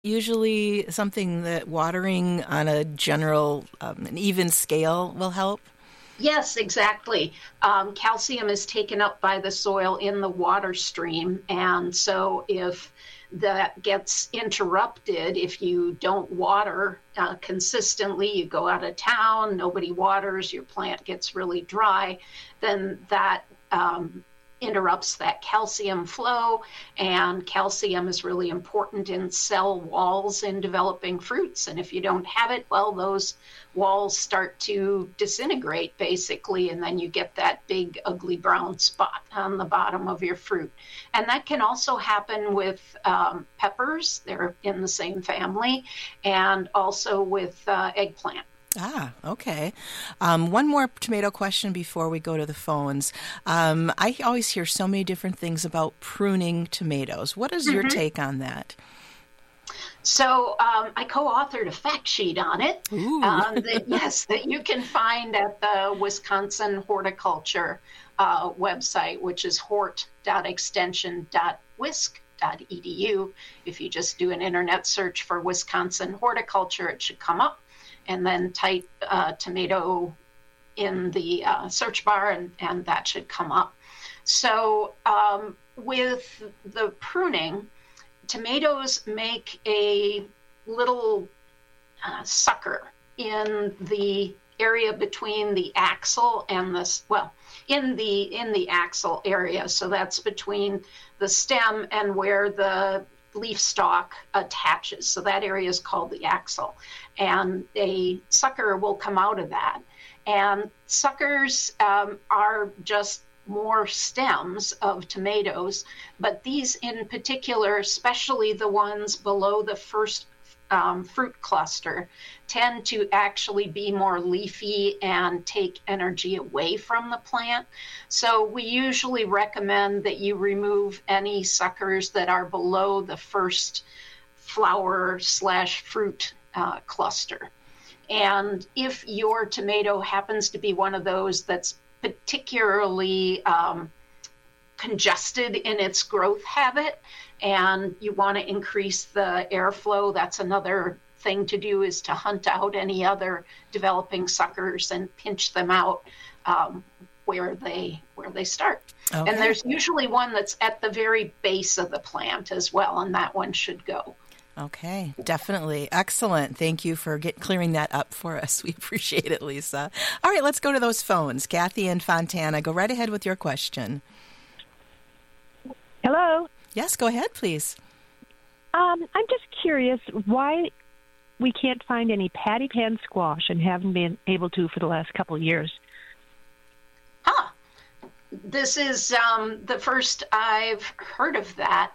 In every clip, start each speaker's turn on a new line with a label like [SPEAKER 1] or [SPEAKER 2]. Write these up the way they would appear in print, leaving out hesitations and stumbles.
[SPEAKER 1] usually something that watering on a general, an even scale will help?
[SPEAKER 2] Yes, exactly. Calcium is taken up by the soil in the water stream. And so if that gets interrupted, if you don't water consistently, you go out of town, nobody waters, your plant gets really dry, then that interrupts that calcium flow, and calcium is really important in cell walls in developing fruits. And if you don't have it, well, those walls start to disintegrate basically, and then you get that big ugly brown spot on the bottom of your fruit. And that can also happen with peppers, they're in the same family, and also with eggplant.
[SPEAKER 1] Ah, okay. One more tomato question before we go to the phones. I always hear so many different things about pruning tomatoes. What is your take on that?
[SPEAKER 2] So I co-authored a fact sheet on it. That you can find at the Wisconsin Horticulture website, which is hort.extension.wisc.edu. If you just do an internet search for Wisconsin Horticulture, it should come up. And then type tomato in the search bar, and that should come up. So with the pruning, tomatoes make a little sucker in the area between the axil and in the axil area. So that's between the stem and where the leaf stalk attaches. So that area is called the axil. And a sucker will come out of that. And suckers are just more stems of tomatoes, but these in particular, especially the ones below the first fruit cluster, tend to actually be more leafy and take energy away from the plant. So we usually recommend that you remove any suckers that are below the first flower/fruit cluster. And if your tomato happens to be one of those that's particularly congested in its growth habit, and you want to increase the airflow, that's another thing to do, is to hunt out any other developing suckers and pinch them out where they start. Okay. And there's usually one that's at the very base of the plant as well, and that one should go.
[SPEAKER 1] Okay, definitely. Excellent. Thank you for clearing that up for us. We appreciate it, Lisa. All right, let's go to those phones. Kathy in Fontana, go right ahead with your question.
[SPEAKER 3] Hello.
[SPEAKER 1] Yes, go ahead, please.
[SPEAKER 3] I'm just curious why we can't find any patty pan squash and haven't been able to for the last couple of years.
[SPEAKER 2] This is the first I've heard of that.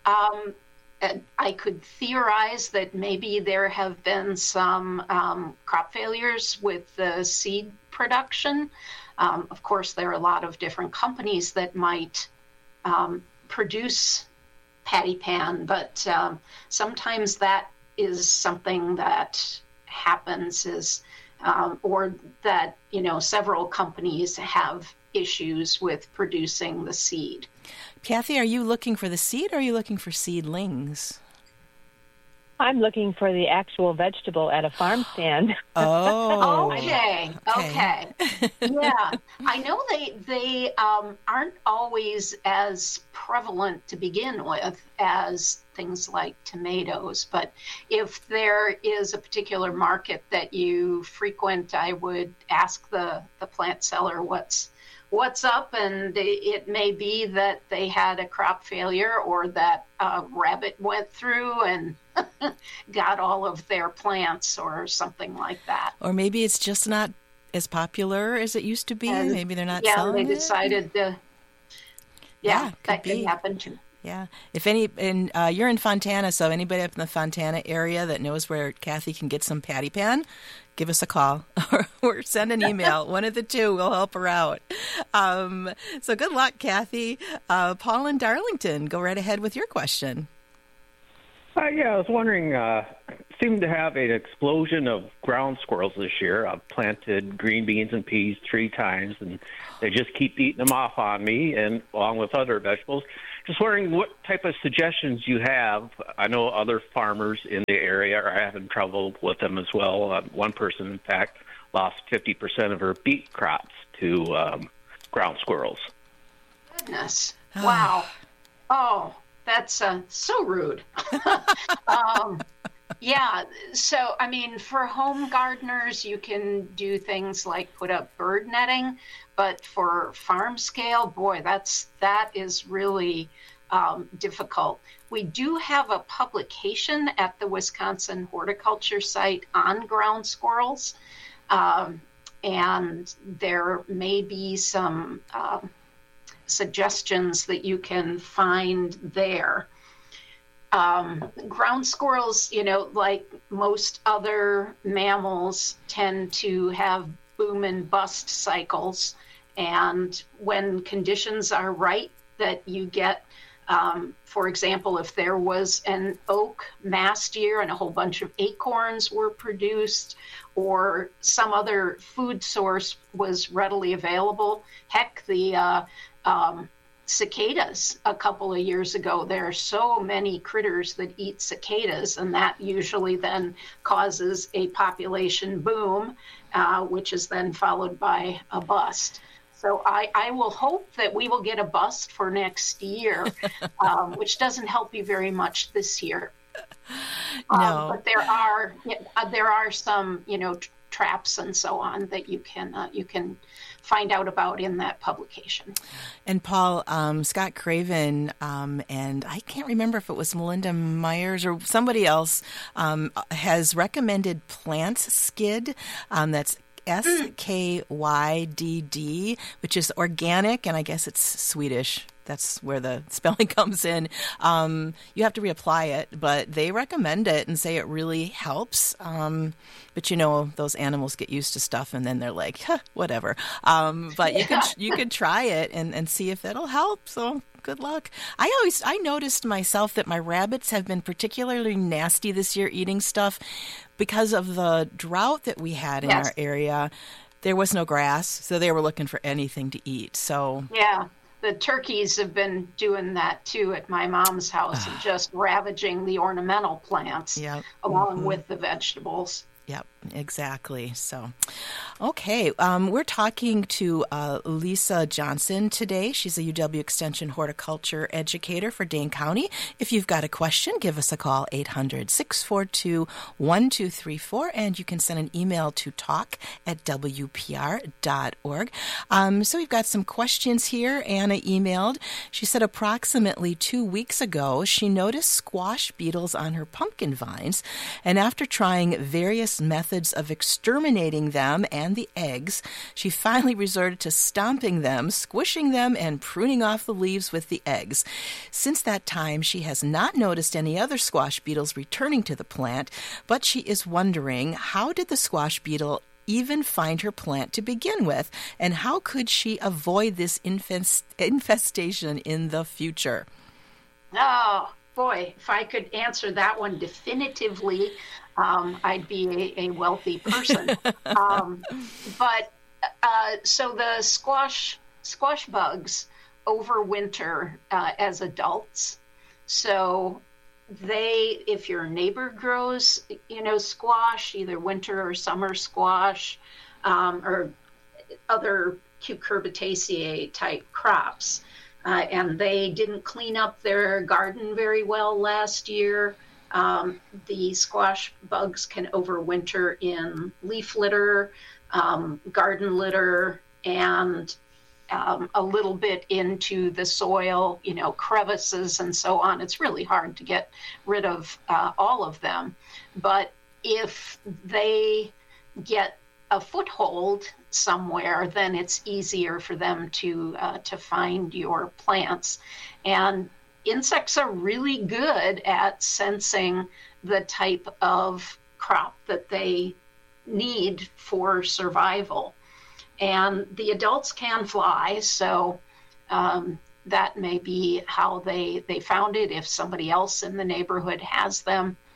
[SPEAKER 2] I could theorize that maybe there have been some crop failures with the seed production. Of course, there are a lot of different companies that might produce patty pan, but sometimes that is something that happens or that, several companies have issues with producing the seed.
[SPEAKER 1] Kathy, are you looking for the seed or are you looking for seedlings?
[SPEAKER 3] I'm looking for the actual vegetable at a farm stand.
[SPEAKER 1] Oh.
[SPEAKER 2] Okay. Yeah. I know they aren't always as prevalent to begin with as things like tomatoes, but if there is a particular market that you frequent, I would ask the plant seller what's up, and it may be that they had a crop failure or that a rabbit went through and got all of their plants or something like that.
[SPEAKER 1] Or maybe it's just not as popular as it used to be. Maybe they're not selling it.
[SPEAKER 2] Yeah, they decided to. Yeah, that could happen too.
[SPEAKER 1] Yeah. You're in Fontana, so anybody up in the Fontana area that knows where Kathy can get some patty pan, give us a call or send an email. One of the two will help her out. So good luck, Kathy. Paul in Darlington, go right ahead with your question.
[SPEAKER 4] I was wondering, seem to have an explosion of ground squirrels this year. I've planted green beans and peas 3 times, and they just keep eating them off on me, and along with other vegetables. Just wondering what type of suggestions you have. I know other farmers in the area are having trouble with them as well. One person, in fact, lost 50% of her beet crops to ground squirrels.
[SPEAKER 2] Goodness. Wow. Oh, that's so rude. Yeah. So, I mean, for home gardeners, you can do things like put up bird netting, but for farm scale, boy, that is really difficult. We do have a publication at the Wisconsin Horticulture site on ground squirrels, and there may be some suggestions that you can find there. Ground squirrels, like most other mammals, tend to have boom and bust cycles. And when conditions are right, that you get, for example, if there was an oak mast year and a whole bunch of acorns were produced, or some other food source was readily available. Heck, the cicadas a couple of years ago, there are so many critters that eat cicadas, and that usually then causes a population boom, which is then followed by a bust. So I will hope that we will get a bust for next year, which doesn't help you very much this year.
[SPEAKER 1] No.
[SPEAKER 2] But there are some, traps and so on that you can find out about in that publication.
[SPEAKER 1] And Paul, Scott Craven, and I can't remember if it was Melinda Myers or somebody else, has recommended Plant Skid. That's SKYDD, which is organic, and I guess it's Swedish. That's where the spelling comes in. You have to reapply it, but they recommend it and say it really helps. But those animals get used to stuff, and then they're like, whatever. But you could try it and see if it'll help. So good luck. I noticed myself that my rabbits have been particularly nasty this year eating stuff because of the drought that we had in our area. There was no grass, so they were looking for anything to eat. So
[SPEAKER 2] yeah. The turkeys have been doing that too at my mom's house, just ravaging the ornamental plants along with the vegetables.
[SPEAKER 1] Yep, exactly. So, okay, we're talking to Lisa Johnson today. She's a UW Extension horticulture educator for Dane County. If you've got a question, give us a call, 800-642-1234, and you can send an email to talk@wpr.org. So we've got some questions here. Anna emailed. She said approximately 2 weeks ago, she noticed squash beetles on her pumpkin vines, and after trying various methods of exterminating them and the eggs, she finally resorted to stomping them, squishing them, and pruning off the leaves with the eggs. Since that time, she has not noticed any other squash beetles returning to the plant, but she is wondering, how did the squash beetle even find her plant to begin with, and how could she avoid this infestation in the future?
[SPEAKER 2] Oh, boy, if I could answer that one definitively, I'd be a wealthy person. So the squash bugs overwinter as adults. So if your neighbor grows, squash, either winter or summer squash, or other Cucurbitaceae type crops, and they didn't clean up their garden very well last year, the squash bugs can overwinter in leaf litter, garden litter, and a little bit into the soil, crevices and so on. It's really hard to get rid of all of them. But if they get a foothold somewhere, then it's easier for them to find your plants. And insects are really good at sensing the type of crop that they need for survival. And the adults can fly, so that may be how they found it. If somebody else in the neighborhood has them,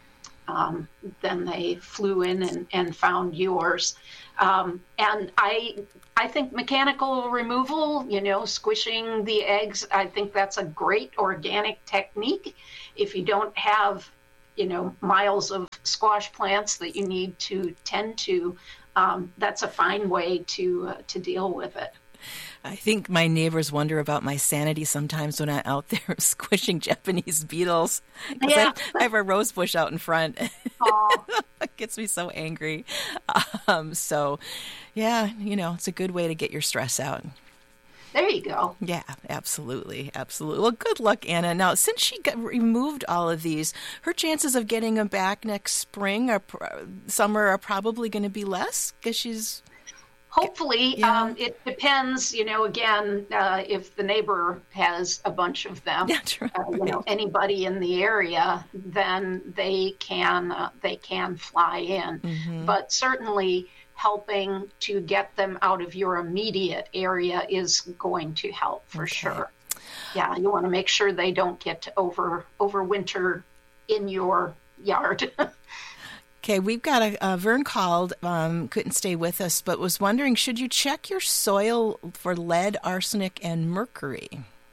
[SPEAKER 2] then they flew in and found yours. And I think mechanical removal, squishing the eggs, I think that's a great organic technique. If you don't have, miles of squash plants that you need to tend to, that's a fine way to deal with it.
[SPEAKER 1] I think my neighbors wonder about my sanity sometimes when I'm out there squishing Japanese beetles.
[SPEAKER 2] Yeah.
[SPEAKER 1] I have a rose bush out in front. It gets me so angry. So, yeah, it's a good way to get your stress out.
[SPEAKER 2] There you go.
[SPEAKER 1] Yeah, absolutely. Absolutely. Well, good luck, Anna. Now, since she removed all of these, her chances of getting them back next spring or summer are probably going to be less because she's...
[SPEAKER 2] Hopefully,
[SPEAKER 1] yeah.
[SPEAKER 2] It depends, again, if the neighbor has a bunch of them, anybody in the area, then they can fly in. Mm-hmm. But certainly helping to get them out of your immediate area is going to help for sure. Yeah, you want to make sure they don't get to overwinter in your yard.
[SPEAKER 1] Okay, we've got a Vern called, couldn't stay with us, but was wondering, should you check your soil for lead, arsenic, and mercury?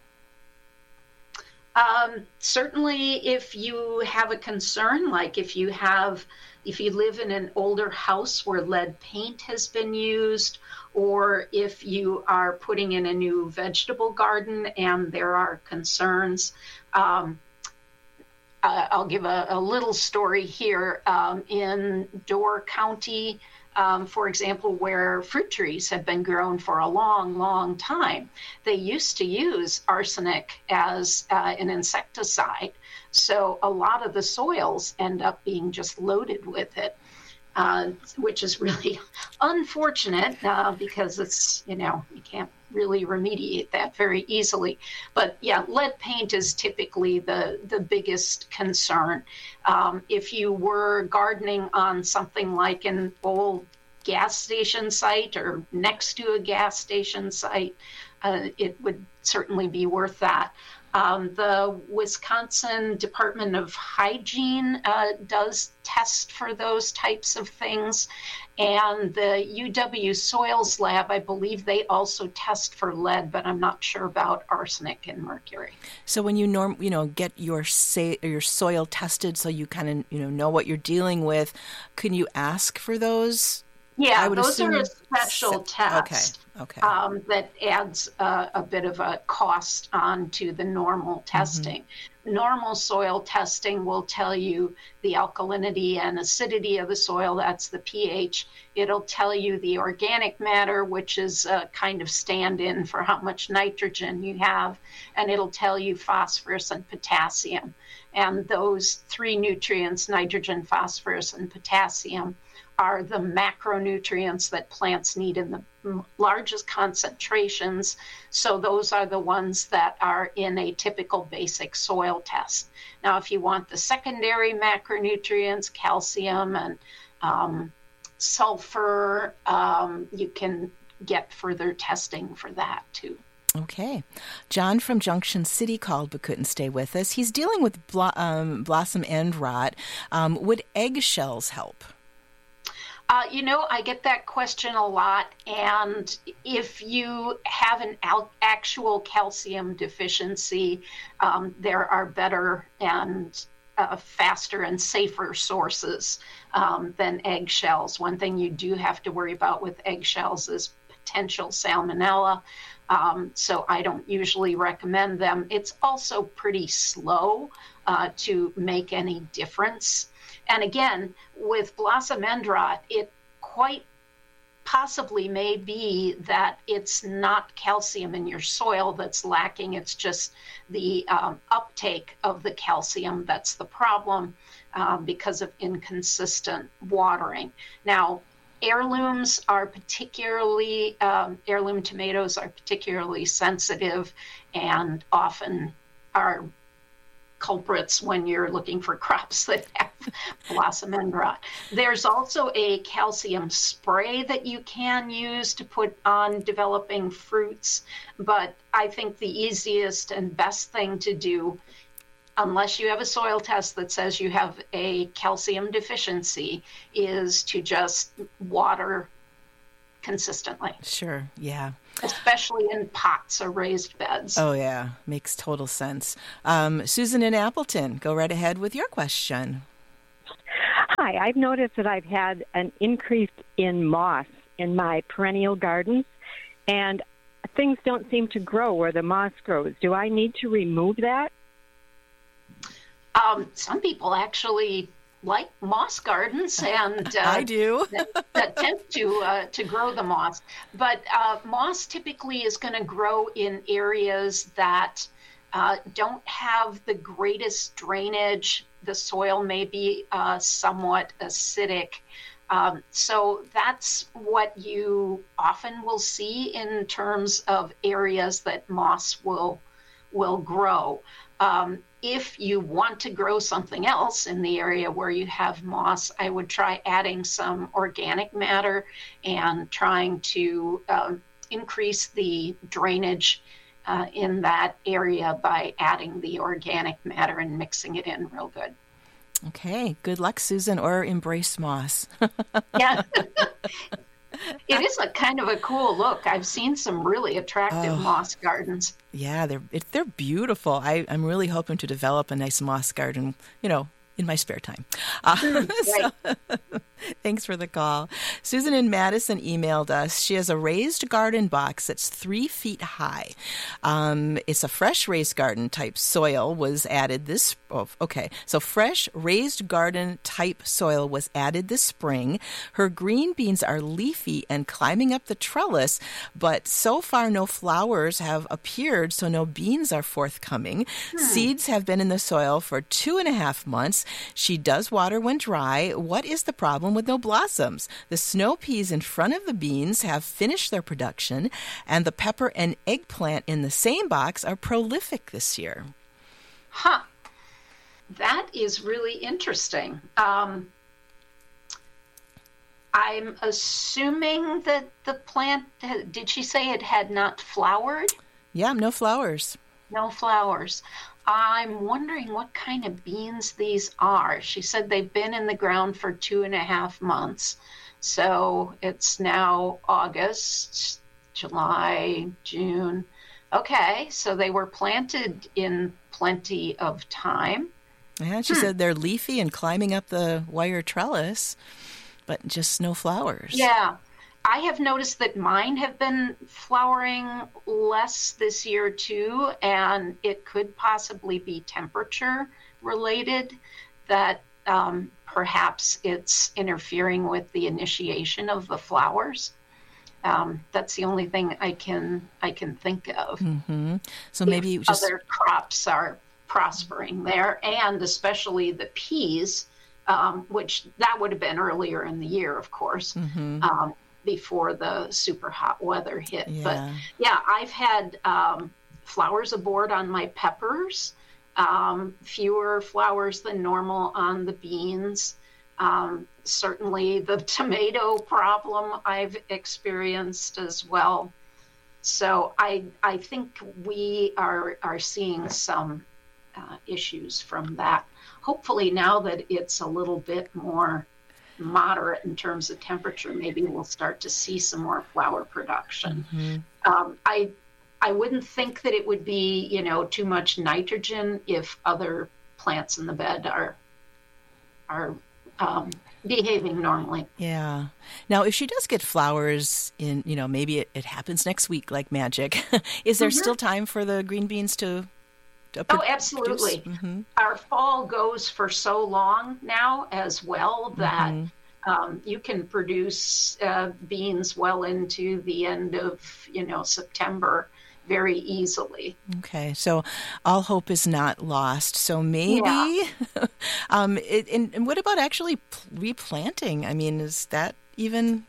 [SPEAKER 2] Certainly, if you have a concern, like if you live in an older house where lead paint has been used, or if you are putting in a new vegetable garden and there are concerns, I'll give a little story here. In Door County, for example, where fruit trees have been grown for a long, long time, they used to use arsenic as an insecticide. So a lot of the soils end up being just loaded with it, which is really unfortunate because it's, you can't really remediate that very easily. But yeah, lead paint is typically the biggest concern. If you were gardening on something like an old gas station site or next to a gas station site, it would certainly be worth that. The Wisconsin Department of Hygiene does test for those types of things. And the UW Soils Lab, I believe they also test for lead, but I'm not sure about arsenic and mercury.
[SPEAKER 1] So when you get your soil tested, so you kind of know what you're dealing with, can you ask for those?
[SPEAKER 2] Yeah, those are a special test.
[SPEAKER 1] Okay.
[SPEAKER 2] That adds a bit of a cost onto the normal testing. Mm-hmm. Normal soil testing will tell you the alkalinity and acidity of the soil, that's the pH. It'll tell you the organic matter, which is a kind of stand-in for how much nitrogen you have, and it'll tell you phosphorus and potassium. And those three nutrients, nitrogen, phosphorus, and potassium, are the macronutrients that plants need in the largest concentrations. So those are the ones that are in a typical basic soil test. Now, if you want the secondary macronutrients, calcium and sulfur, you can get further testing for that too.
[SPEAKER 1] Okay. John from Junction City called but couldn't stay with us. He's dealing with blossom end rot. Would eggshells help?
[SPEAKER 2] I get that question a lot, and if you have an actual calcium deficiency, there are better and faster and safer sources than eggshells. One thing you do have to worry about with eggshells is potential salmonella, so I don't usually recommend them. It's also pretty slow to make any difference. And again, with blossom end rot, it quite possibly may be that it's not calcium in your soil that's lacking. It's just the uptake of the calcium that's the problem because of inconsistent watering. Now, heirloom tomatoes are particularly sensitive and often are culprits when you're looking for crops that have blossom end rot. There's also a calcium spray that you can use to put on developing fruits, but I think the easiest and best thing to do unless you have a soil test that says you have a calcium deficiency, is to just water consistently.
[SPEAKER 1] Sure, yeah.
[SPEAKER 2] Especially in pots or raised beds.
[SPEAKER 1] Oh, yeah. Makes total sense. Susan in Appleton, go right ahead with your question.
[SPEAKER 3] Hi, I've noticed that I've had an increase in moss in my perennial gardens, and things don't seem to grow where the moss grows. Do I need to remove that?
[SPEAKER 2] Some people actually like moss gardens, and
[SPEAKER 1] I do.
[SPEAKER 2] that tend to grow the moss. But moss typically is going to grow in areas that don't have the greatest drainage. The soil may be somewhat acidic. So that's what you often will see in terms of areas that moss will grow. If you want to grow something else in the area where you have moss, I would try adding some organic matter and trying to increase the drainage in that area by adding the organic matter and mixing it in real good.
[SPEAKER 1] Okay, good luck, Susan, or embrace moss.
[SPEAKER 2] Yeah. It is a kind of a cool look. I've seen some really attractive moss gardens.
[SPEAKER 1] Yeah, they're beautiful. I'm really hoping to develop a nice moss garden, in my spare time.
[SPEAKER 2] Right.
[SPEAKER 1] Thanks for the call. Susan in Madison emailed us. She has a raised garden box that's 3 feet high. It's a fresh raised garden type soil was added So fresh raised garden type soil was added this spring. Her green beans are leafy and climbing up the trellis, but so far no flowers have appeared, so no beans are forthcoming. Seeds have been in the soil for 2.5 months. She does water when dry. What is the problem with no blossoms? The snow peas in front of the beans have finished their production, and the pepper and eggplant in the same box are prolific this year.
[SPEAKER 2] Huh. That is really interesting. I'm assuming that the plant, did she say it had not flowered?
[SPEAKER 1] Yeah, no flowers.
[SPEAKER 2] No flowers. I'm wondering what kind of beans these are. She said they've been in the ground for 2.5 months. So it's now August, July, June. Okay, so they were planted in plenty of time.
[SPEAKER 1] Yeah, she said they're leafy and climbing up the wire trellis, but just no flowers.
[SPEAKER 2] Yeah. I have noticed that mine have been flowering less this year too, and it could possibly be temperature related, that perhaps it's interfering with the initiation of the flowers. That's the only thing I can think of.
[SPEAKER 1] Mm-hmm. So maybe
[SPEAKER 2] if other crops are prospering there, and especially the peas, which that would have been earlier in the year, of course. Mm-hmm. Before the super hot weather hit.
[SPEAKER 1] Yeah.
[SPEAKER 2] But yeah, I've had flowers aboard on my peppers, fewer flowers than normal on the beans. Certainly the tomato problem I've experienced as well. So I think we are seeing some issues from that. Hopefully now that it's a little bit more moderate in terms of temperature, maybe we'll start to see some more flower production. Mm-hmm. I wouldn't think that it would be, too much nitrogen if other plants in the bed are behaving normally.
[SPEAKER 1] Yeah. Now, if she does get flowers in, maybe it happens next week like magic, is there still time for the green beans to
[SPEAKER 2] Oh, absolutely. Mm-hmm. Our fall goes for so long now as well that you can produce beans well into the end of, September very easily.
[SPEAKER 1] Okay, so all hope is not lost. So maybe, and what about actually replanting? I mean, is that even?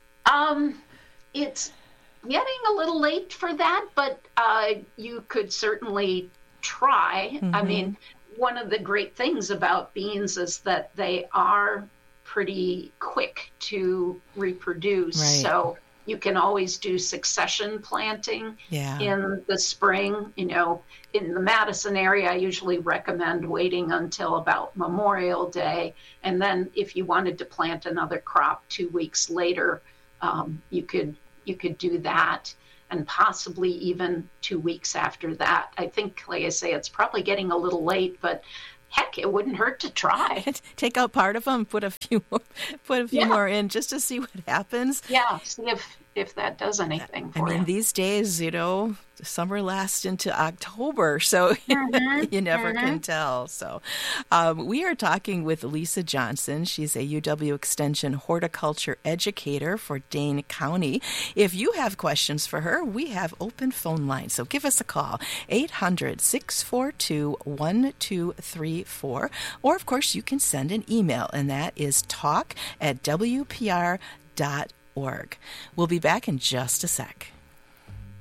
[SPEAKER 2] It's getting a little late for that, but you could certainly try. Mm-hmm. I mean, one of the great things about beans is that they are pretty quick to reproduce.
[SPEAKER 1] Right.
[SPEAKER 2] So You can always do succession planting
[SPEAKER 1] Yeah.
[SPEAKER 2] in the spring. You know, in the Madison area, I usually recommend waiting until about Memorial Day. And then if you wanted to plant another crop 2 weeks later, you could do that, and possibly even 2 weeks after that. I think, like I say, it's probably getting a little late, but heck, it wouldn't hurt to try.
[SPEAKER 1] Take out part of them, put a few more in just to see what happens.
[SPEAKER 2] Yeah, see if that does anything for you.
[SPEAKER 1] These days, the summer lasts into October, so you never can tell. So we are talking with Lisa Johnson. She's a UW Extension horticulture educator for Dane County. If you have questions for her, we have open phone lines, so give us a call, 800-642-1234. Or, of course, you can send an email, and that is talk@wpr.org. We'll be back in just a sec.